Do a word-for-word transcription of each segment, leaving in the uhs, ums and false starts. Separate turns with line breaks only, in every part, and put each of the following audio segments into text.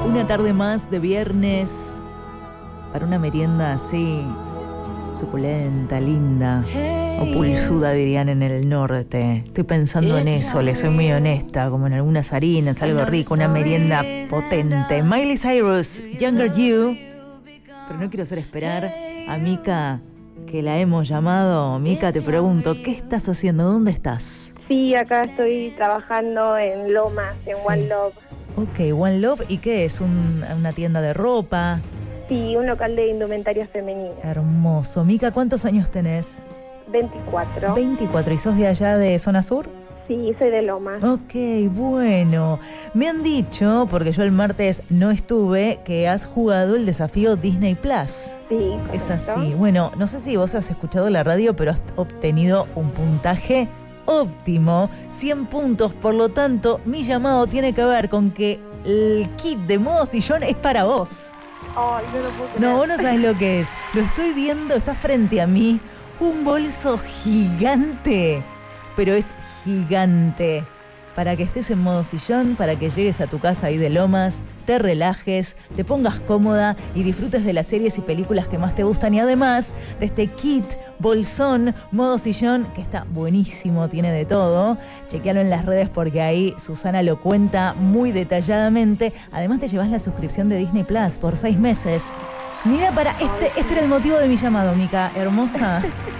Una tarde más de viernes para una merienda así suculenta, linda o pulsuda, dirían en el norte. Estoy pensando en eso, le soy muy honesta, como en algunas harinas, algo rico, una merienda potente. Miley Cyrus, Younger You. Pero no quiero hacer esperar a Mika, que la hemos llamado. Mika, te pregunto, ¿qué estás haciendo? ¿Dónde estás?
Sí, acá estoy trabajando en Lomas, en sí. One Love.
Ok, One Love, ¿y qué es? ¿Un, una tienda de ropa?
Sí, un local de indumentaria femenina.
Hermoso. Mika, ¿cuántos años tenés?
veinticuatro.
veinticuatro, ¿y sos de allá de zona sur?
Sí, soy de Lomas.
Ok, bueno. Me han dicho, porque yo el martes no estuve, que has jugado el desafío Disney Plus.
Sí,
es
correcto.
así. Bueno, no sé si vos has escuchado la radio, pero has obtenido un puntaje óptimo, cien puntos. Por lo tanto, mi llamado tiene que ver con que el kit de modo sillón es para vos.
Ay, no lo puedo creer.
No, vos no sabés lo que es. Lo estoy viendo, está frente a mí. Un bolso gigante, pero es gigante. Para que estés en modo sillón, para que llegues a tu casa ahí de Lomas, te relajes, te pongas cómoda y disfrutes de las series y películas que más te gustan. Y además de este kit, bolsón, modo sillón, que está buenísimo, tiene de todo. Chequealo en las redes porque ahí Susana lo cuenta muy detalladamente. Además te llevas la suscripción de Disney Plus por seis meses. Mira, para este, este era el motivo de mi llamado, Mika, hermosa.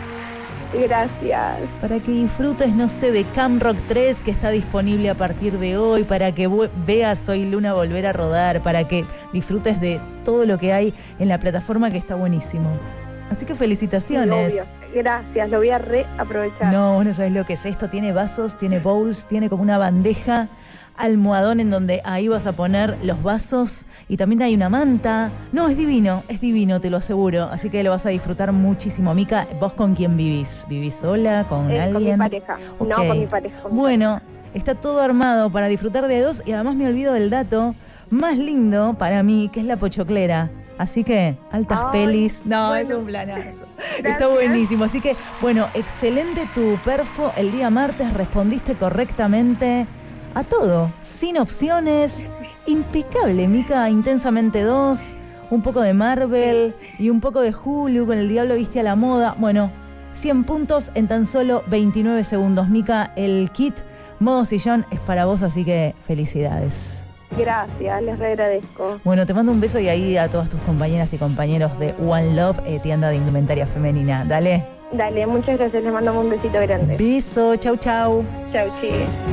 Gracias.
Para que disfrutes, no sé, de Camp Rock tres, que está disponible a partir de hoy, para que veas Soy Luna volver a rodar, para que disfrutes de todo lo que hay en la plataforma, que está buenísimo. Así que felicitaciones.
Sí, obvio. Gracias, lo voy a reaprovechar.
No, vos no sabés lo que es esto. Tiene vasos, tiene bowls, tiene como una bandeja, almohadón en donde ahí vas a poner los vasos y también hay una manta. No, es divino, es divino, te lo aseguro. Así que lo vas a disfrutar muchísimo. Mika, ¿vos con quién vivís? ¿Vivís sola, con
eh,
alguien?
Con mi pareja.
Okay.
No, con mi pareja. Con
bueno, está todo armado para disfrutar de dos y además me olvido del dato más lindo para mí, que es la pochoclera. Así que, altas
Ay,
pelis. No,
bueno.
es un planazo.
Gracias.
Está buenísimo. Así que, bueno, excelente tu perfo. El día martes respondiste correctamente a todo, sin opciones. Impecable, Mika. Intensamente dos, un poco de Marvel y un poco de Hulu con El Diablo Viste a la Moda. Bueno, cien puntos en tan solo veintinueve segundos. Mika, el kit modo sillón es para vos, así que felicidades.
Gracias, les re agradezco.
Bueno, te mando un beso y ahí a todas tus compañeras y compañeros de One Love, eh, tienda de indumentaria femenina. Dale.
Dale, muchas gracias, les mandamos un besito grande.
Beso, chau, chau.
Chau, chi.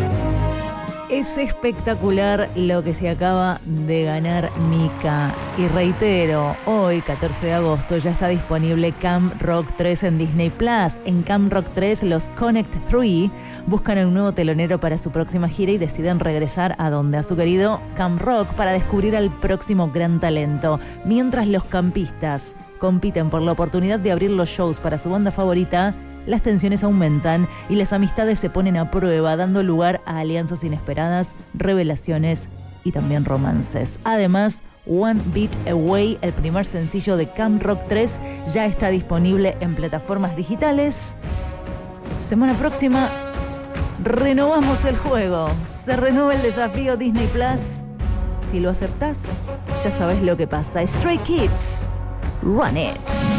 Es espectacular lo que se acaba de ganar Mika. Y reitero, hoy, catorce de agosto, ya está disponible Camp Rock tres en Disney Plus. En Camp Rock tres, los Connect tres buscan un nuevo telonero para su próxima gira y deciden regresar a donde a su querido Camp Rock para descubrir al próximo gran talento. Mientras los campistas compiten por la oportunidad de abrir los shows para su banda favorita, las tensiones aumentan y las amistades se ponen a prueba, dando lugar a alianzas inesperadas, revelaciones y también romances. Además, One Beat Away, el primer sencillo de Camp Rock tres, ya está disponible en plataformas digitales. Semana próxima renovamos el juego. Se renueva el desafío Disney Plus. Si lo aceptás, ya sabés lo que pasa. Stray Kids, Run It.